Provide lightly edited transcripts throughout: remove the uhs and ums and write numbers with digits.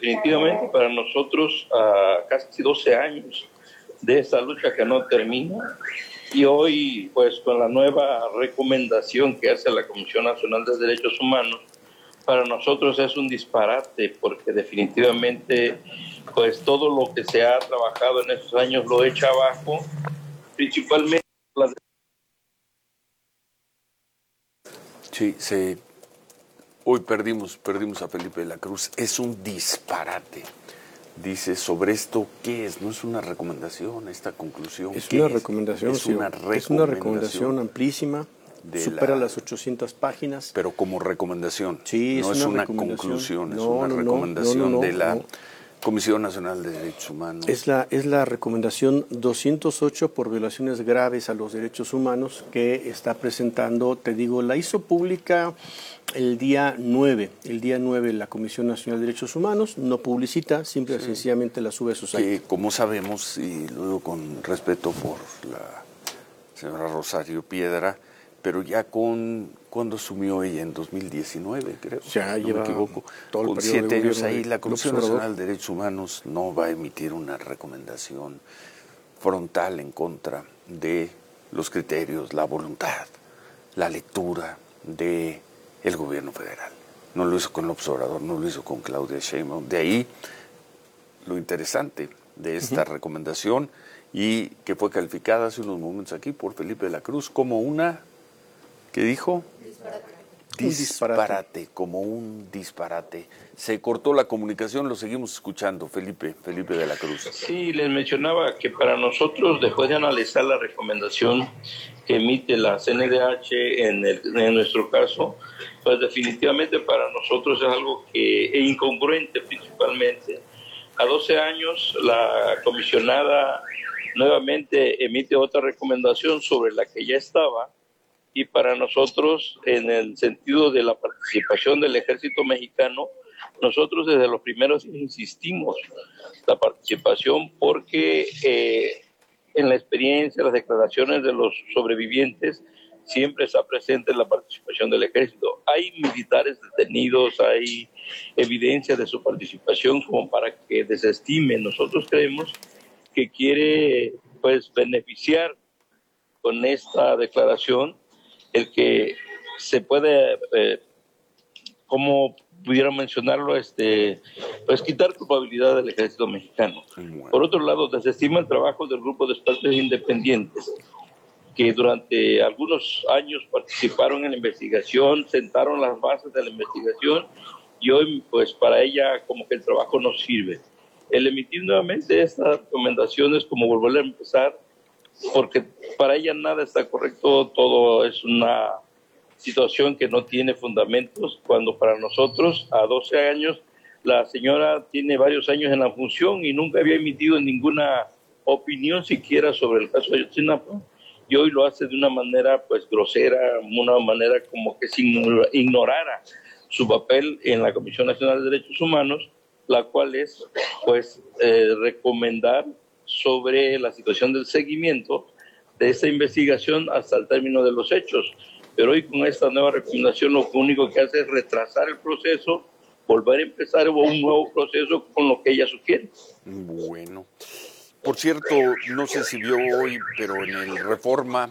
definitivamente para nosotros casi 12 años de esta lucha que no termina, y hoy pues con la nueva recomendación que hace la Comisión Nacional de Derechos Humanos, para nosotros es un disparate, porque definitivamente pues todo lo que se ha trabajado en estos años lo echa abajo, principalmente las... Sí, hoy perdimos a Felipe de la Cruz. Es un disparate. Dice, sobre esto, ¿qué es? No es una recomendación, esta conclusión. Es una recomendación, es una recomendación. Es una recomendación amplísima, supera las 800 páginas. Pero como recomendación, sí, no es una conclusión, es una recomendación de la Comisión Nacional de Derechos Humanos. Es la recomendación 208 por violaciones graves a los derechos humanos que está presentando, te digo, la hizo pública el día 9 la Comisión Nacional de Derechos Humanos, no publicita, simple y sencillamente la sube a su site. Como sabemos, y lo digo con respeto por la señora Rosario Piedra, pero ya cuando asumió ella en 2019, creo, ya no me equivoco, todo el con 7 años ahí, la Comisión Nacional de Derechos Humanos no va a emitir una recomendación frontal en contra de los criterios, la voluntad, la lectura de el gobierno federal. No lo hizo con López Obrador, no lo hizo con Claudia Sheinbaum. De ahí lo interesante de esta recomendación, y que fue calificada hace unos momentos aquí por Felipe de la Cruz como una, ¿qué dijo? Disparate, como un disparate. Se cortó la comunicación, lo seguimos escuchando, Felipe de la Cruz. Sí, les mencionaba que para nosotros, después de analizar la recomendación que emite la CNDH en nuestro caso, pues definitivamente para nosotros es algo que es incongruente principalmente. A 12 años la comisionada nuevamente emite otra recomendación sobre la que ya estaba, y para nosotros, en el sentido de la participación del ejército mexicano, nosotros desde los primeros insistimos la participación, porque en la experiencia, las declaraciones de los sobrevivientes, siempre está presente la participación del ejército. Hay militares detenidos, hay evidencia de su participación como para que desestimen. Nosotros creemos que quiere pues beneficiar con esta declaración el que se puede, como pudieron mencionarlo, pues quitar culpabilidad del ejército mexicano. Bueno. Por otro lado, desestima el trabajo del grupo de expertos independientes que durante algunos años participaron en la investigación, sentaron las bases de la investigación, y hoy pues para ella como que el trabajo no sirve. El emitir nuevamente estas recomendaciones como volver a empezar, porque para ella nada está correcto, todo es una situación que no tiene fundamentos, cuando para nosotros a 12 años la señora tiene varios años en la función y nunca había emitido ninguna opinión siquiera sobre el caso de Ayotzinapa, y hoy lo hace de una manera pues grosera, una manera como que si ignorara su papel en la Comisión Nacional de Derechos Humanos, la cual es pues recomendar sobre la situación del seguimiento de esta investigación hasta el término de los hechos. Pero hoy con esta nueva recomendación lo único que hace es retrasar el proceso, volver a empezar un nuevo proceso con lo que ella sugiere. Bueno, por cierto, no sé si vio hoy, pero en el Reforma,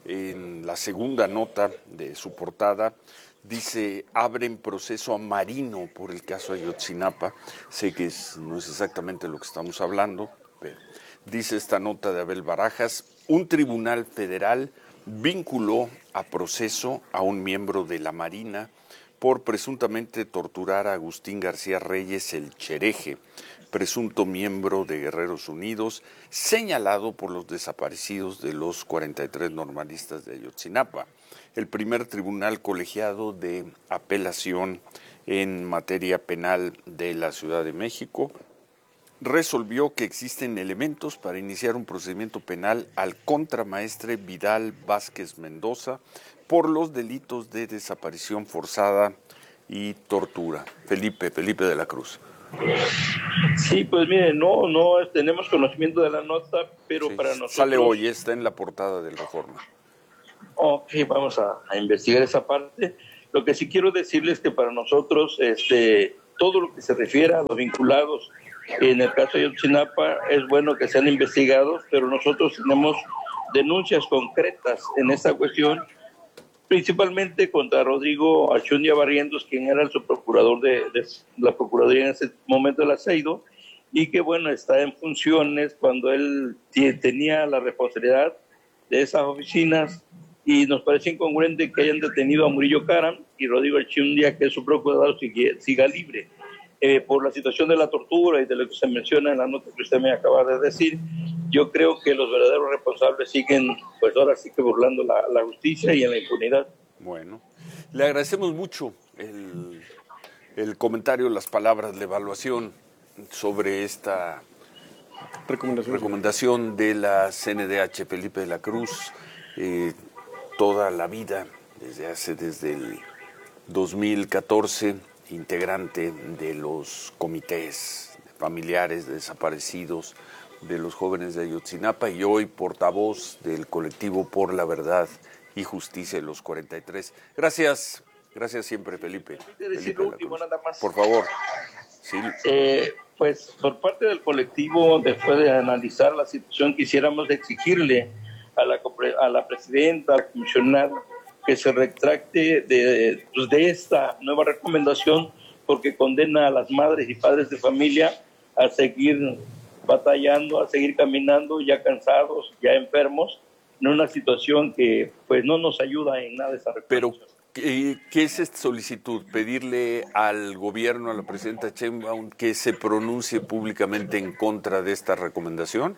en la segunda nota de su portada, dice, abren proceso a Marino por el caso Ayotzinapa. Sé que no es exactamente lo que estamos hablando, pero dice esta nota de Abel Barajas, un tribunal federal vinculó a proceso a un miembro de la Marina por presuntamente torturar a Agustín García Reyes, el Chereje, presunto miembro de Guerreros Unidos, señalado por los desaparecidos de los 43 normalistas de Ayotzinapa. El primer tribunal colegiado de apelación en materia penal de la Ciudad de México resolvió que existen elementos para iniciar un procedimiento penal al contramaestre Vidal Vázquez Mendoza por los delitos de desaparición forzada y tortura. Felipe de la Cruz. Sí, pues mire, no tenemos conocimiento de la nota, pero sí, para nosotros... Sale hoy, está en la portada del Reforma. Ok, vamos a investigar esa parte. Lo que sí quiero decirles es que para nosotros todo lo que se refiere a los vinculados en el caso de Ayotzinapa es bueno que sean investigados, pero nosotros tenemos denuncias concretas en esta cuestión, principalmente contra Rodrigo Achundia Barrientos, quien era el subprocurador de la Procuraduría en ese momento del Aceido, y que bueno, está en funciones cuando él tenía la responsabilidad de esas oficinas, y nos parece incongruente que hayan detenido a Murillo Karam y Rodrigo Achundia, que es su procurador, siga libre. Por la situación de la tortura y de lo que se menciona en la nota que usted me acaba de decir, yo creo que los verdaderos responsables siguen, pues ahora sí que burlando la justicia y en la impunidad. Bueno, le agradecemos mucho el comentario, las palabras, la evaluación sobre esta recomendación de la CNDH. Felipe de la Cruz, toda la vida, desde el 2014, integrante de los comités familiares de desaparecidos de los jóvenes de Ayotzinapa, y hoy portavoz del colectivo Por la Verdad y Justicia de los 43. Gracias siempre, Felipe. Decir lo último, nada más. Por favor. Sí. Pues por parte del colectivo, después de analizar la situación, quisiéramos exigirle a la presidenta, a la comisionada, que se retracte de esta nueva recomendación, porque condena a las madres y padres de familia a seguir batallando, a seguir caminando, ya cansados, ya enfermos, en una situación que pues no nos ayuda en nada esa recomendación. Pero, ¿qué es esta solicitud? ¿Pedirle al gobierno, a la presidenta Sheinbaum, que se pronuncie públicamente en contra de esta recomendación?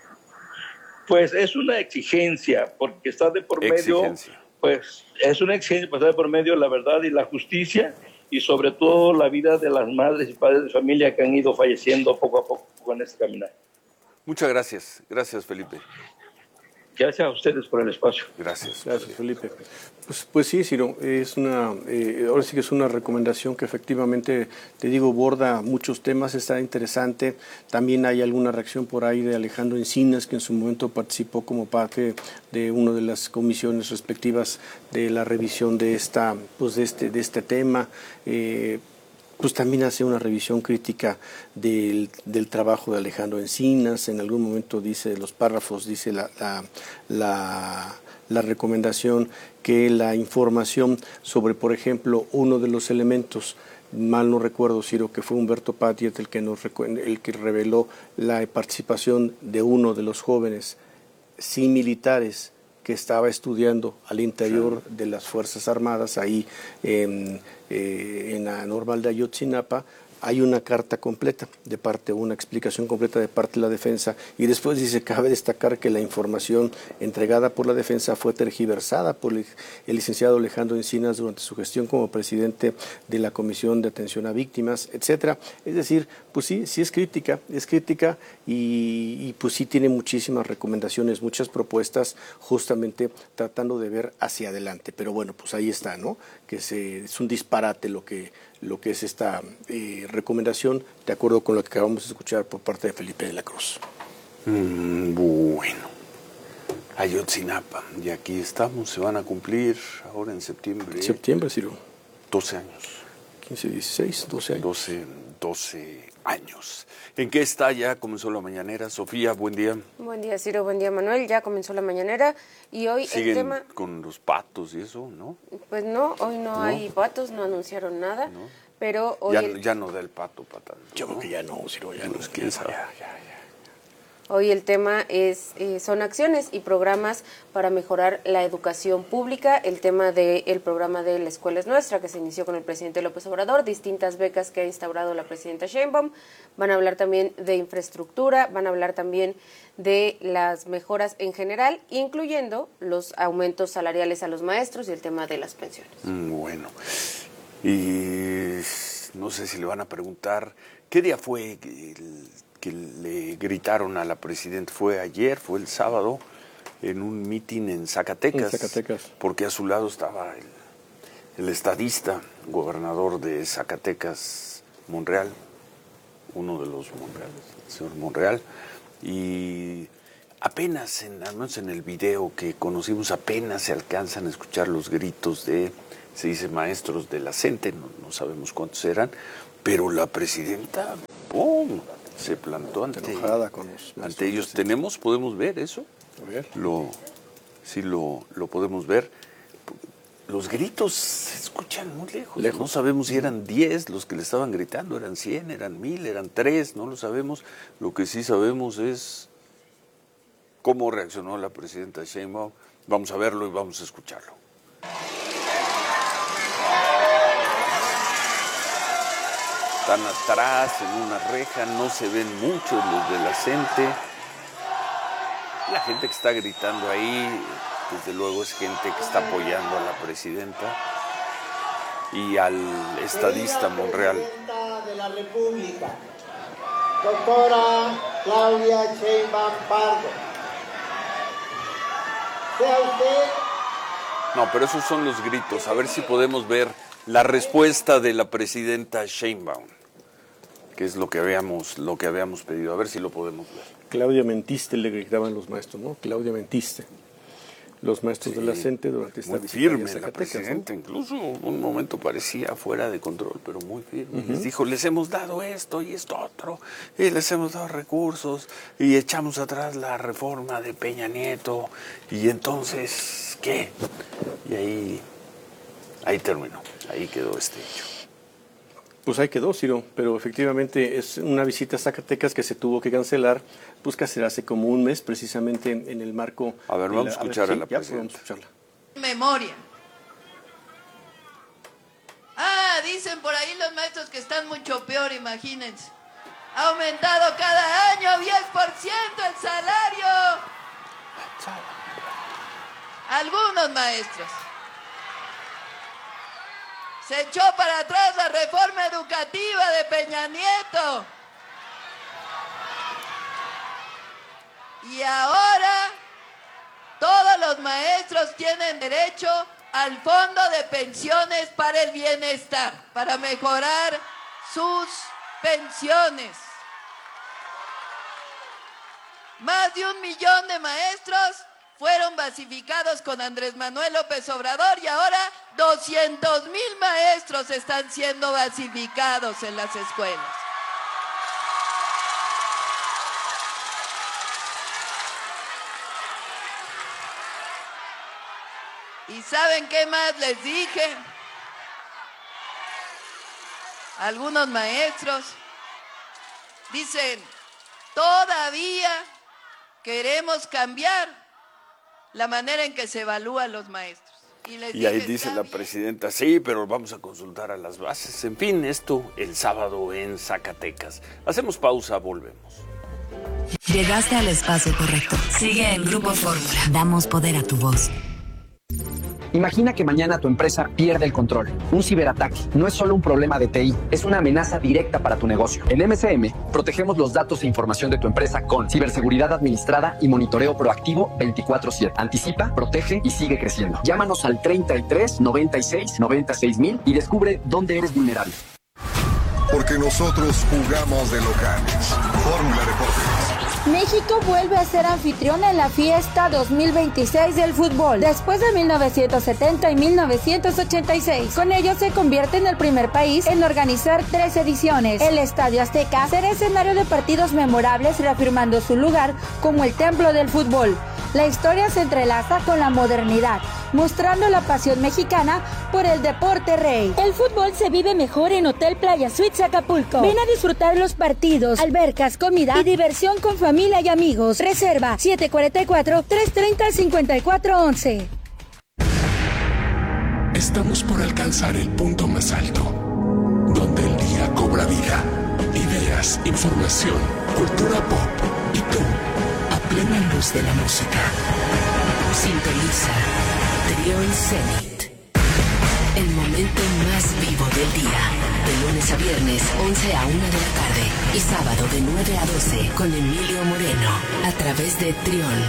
Pues es una exigencia, porque está de por medio, pues es una exigencia, pues está de por medio la verdad y la justicia, y sobre todo la vida de las madres y padres de familia que han ido falleciendo poco a poco en este caminar. Muchas gracias. Gracias, Felipe. Gracias a ustedes por el espacio. Gracias, Felipe. Pues sí, Ciro, es ahora sí que es una recomendación que efectivamente, te digo, borda muchos temas, está interesante. También hay alguna reacción por ahí de Alejandro Encinas, que en su momento participó como parte de una de las comisiones respectivas de la revisión de este tema. Pues también hace una revisión crítica del trabajo de Alejandro Encinas. En algún momento dice, los párrafos, dice la recomendación que la información sobre, por ejemplo, uno de los elementos, mal no recuerdo, Ciro, que fue Humberto Patiet el que reveló la participación de uno de los jóvenes sin militares que estaba estudiando al interior de las Fuerzas Armadas, ahí en la Normal de Ayotzinapa. Hay una carta completa una explicación completa de parte de la defensa, y después dice, cabe destacar que la información entregada por la defensa fue tergiversada por el licenciado Alejandro Encinas durante su gestión como presidente de la Comisión de Atención a Víctimas, etcétera. Es decir, pues sí es crítica y pues sí tiene muchísimas recomendaciones, muchas propuestas, justamente tratando de ver hacia adelante. Pero bueno, pues ahí está, ¿no? Que es un disparate lo que es esta recomendación, de acuerdo con lo que acabamos de escuchar por parte de Felipe de la Cruz. Bueno, Ayotzinapa, y aquí estamos, se van a cumplir ahora en septiembre. Septiembre, Ciro. 12 años. 15, 16, 12 años. 12 años. ¿En qué está? Ya comenzó la mañanera. Sofía, buen día. Buen día, Ciro, buen día, Manuel. Ya comenzó la mañanera y hoy ¿siguen el tema... con los patos y eso, no? Pues no, hoy no hay patos, no anunciaron nada, no. Pero hoy... Ya no da el pato patán. Yo creo que ya no, Ciro, ya no. ¿Quién sabe? Hoy el tema son acciones y programas para mejorar la educación pública. El tema del programa de La Escuela es Nuestra, que se inició con el presidente López Obrador, distintas becas que ha instaurado la presidenta Sheinbaum. Van a hablar también de infraestructura, van a hablar también de las mejoras en general, incluyendo los aumentos salariales a los maestros y el tema de las pensiones. Bueno, y no sé si le van a preguntar, ¿qué día fue que le gritaron a la presidenta? ¿Fue ayer, fue el sábado, en un mitin en Zacatecas? Porque a su lado estaba el estadista, gobernador de Zacatecas, Monreal, uno de los Monreales, el señor Monreal, y apenas, al menos en el video que conocimos, apenas se alcanzan a escuchar los gritos de, se dice, maestros de la CENTE, no sabemos cuántos eran, Pero la presidenta, ¡pum!, se plantó enojada con ante ellos. ¿Podemos ver eso? A ver. Sí, lo podemos ver. Los gritos se escuchan muy lejos. No sabemos si eran 10 los que le estaban gritando, eran 100, eran 1000, eran 3, no lo sabemos. Lo que sí sabemos es cómo reaccionó la presidenta Sheinbaum. Vamos a verlo y vamos a escucharlo. Están atrás en una reja, no se ven muchos los de la gente. La gente que está gritando ahí, desde luego, es gente que está apoyando a la presidenta y al estadista Monreal. Presidenta de la República, doctora Claudia Sheinbaum Pardo. Sea usted... No, pero esos son los gritos. A ver si podemos ver la respuesta de la presidenta Sheinbaum, que es lo que habíamos pedido. A ver si lo podemos ver. Claudia, mentiste, le gritaban los maestros, ¿no? Claudia, mentiste. Los maestros de la CENTE durante esta visita firme a Zacatecas, la presidenta, ¿no? Incluso un momento parecía fuera de control, pero muy firme. Les dijo, les hemos dado esto y esto otro, y les hemos dado recursos, y echamos atrás la reforma de Peña Nieto, y entonces, ¿qué? Y ahí terminó, ahí quedó este hecho. Pues ahí quedó, Ciro, pero efectivamente es una visita a Zacatecas que se tuvo que cancelar, pues casi hace como un mes, precisamente en el marco... A ver, vamos a escuchar a la presidenta. Vamos a escucharla. Memoria. Dicen por ahí los maestros que están mucho peor, imagínense. Ha aumentado cada año 10% el salario. Algunos maestros. Se echó para atrás la reforma educativa de Peña Nieto. Y ahora todos los maestros tienen derecho al fondo de pensiones para el bienestar, para mejorar sus pensiones. Más de 1 millón de maestros fueron basificados con Andrés Manuel López Obrador y ahora 200,000 maestros están siendo basificados en las escuelas. ¿Y saben qué más les dije? Algunos maestros dicen, todavía queremos cambiar la manera en que se evalúan los maestros. Y ahí dice la presidenta, sí, pero vamos a consultar a las bases. En fin, esto el sábado en Zacatecas. Hacemos pausa, volvemos. Llegaste al espacio correcto. Sigue en Grupo Fórmula. Damos poder a tu voz. Imagina que mañana tu empresa pierde el control. Un ciberataque no es solo un problema de TI, es una amenaza directa para tu negocio. En MCM, protegemos los datos e información de tu empresa con ciberseguridad administrada y monitoreo proactivo 24/7. Anticipa, protege y sigue creciendo. Llámanos al 33 96 96 000 y descubre dónde eres vulnerable. Porque nosotros jugamos de locales. Fórmula Deportes. México vuelve a ser anfitrión en la fiesta 2026 del fútbol, después de 1970 y 1986. Con ello se convierte en el primer país en organizar 3 ediciones. El Estadio Azteca será escenario de partidos memorables, reafirmando su lugar como el templo del fútbol. La historia se entrelaza con la modernidad, mostrando la pasión mexicana por el deporte rey. El fútbol se vive mejor en Hotel Playa Suites Acapulco. Ven a disfrutar los partidos, albercas, comida y diversión con familia y amigos. Reserva 744-330-5411. Estamos por alcanzar el punto más alto, donde el día cobra vida. Ideas, información, cultura pop y tú, a plena luz de la música. Sintoniza Trión Zenit. El momento más vivo del día. De lunes a viernes, 11 a 1 de la tarde. Y sábado de 9 a 12 con Emilio Moreno. A través de Trión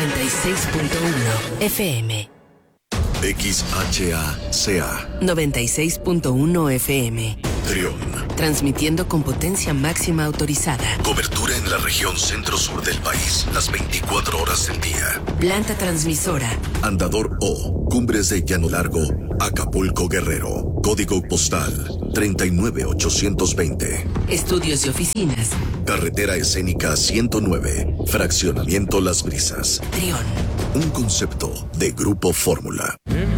96.1 FM. XHACA 96.1 FM. Trión. Transmitiendo con potencia máxima autorizada. Cobertura en la región centro-sur del país, las 24 horas del día. Planta transmisora. Andador O, Cumbres de Llano Largo, Acapulco, Guerrero. Código postal 39820. Estudios y oficinas. Carretera Escénica 109, Fraccionamiento Las Brisas. Trión. Un concepto de Grupo Fórmula.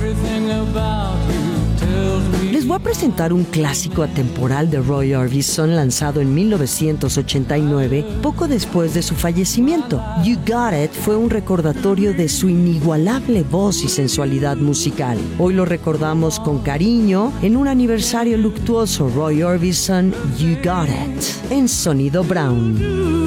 Les voy a presentar un clásico atemporal de Roy Orbison lanzado en 1989, poco después de su fallecimiento. You Got It fue un recordatorio de su inigualable voz y sensualidad musical. Hoy lo recordamos con cariño en un aniversario luctuoso. Roy Orbison, You Got It, en Sonido Brown.